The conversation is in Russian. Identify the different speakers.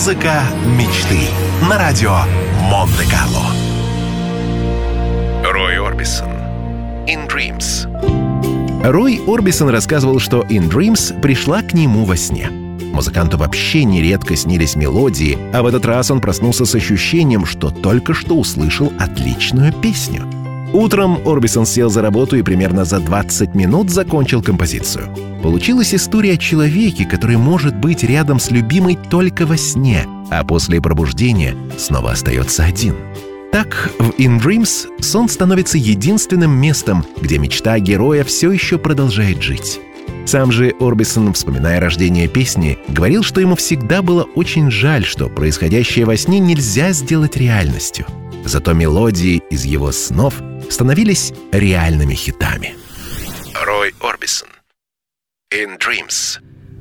Speaker 1: Музыка мечты на радио Монте-Карло. Рой Орбисон. In Dreams.
Speaker 2: Рой Орбисон рассказывал, что In Dreams пришла к нему во сне. Музыканту вообще нередко снились мелодии, а в этот раз он проснулся с ощущением, что только что услышал отличную песню. Утром Орбисон сел за работу и примерно за 20 минут закончил композицию. Получилась история о человеке, который может быть рядом с любимой только во сне, а после пробуждения снова остается один. Так, в In Dreams сон становится единственным местом, где мечта героя все еще продолжает жить. Сам же Орбисон, вспоминая рождение песни, говорил, что ему всегда было очень жаль, что происходящее во сне нельзя сделать реальностью. Зато мелодии из его снов становились реальными хитами.
Speaker 1: Рой Орбисон. In Dreams.